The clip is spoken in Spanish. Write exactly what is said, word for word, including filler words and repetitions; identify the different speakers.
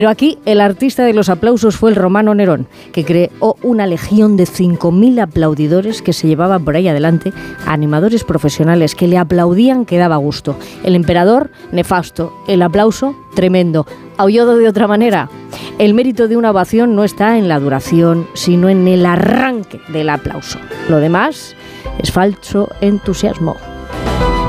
Speaker 1: Pero aquí el artista de los aplausos fue el romano Nerón, que creó una legión de cinco mil aplaudidores que se llevaban por ahí adelante a animadores profesionales que le aplaudían que daba gusto. El emperador, nefasto. El aplauso, tremendo. ¿Aulló de otra manera? El mérito de una ovación no está en la duración, sino en el arranque del aplauso. Lo demás es falso entusiasmo.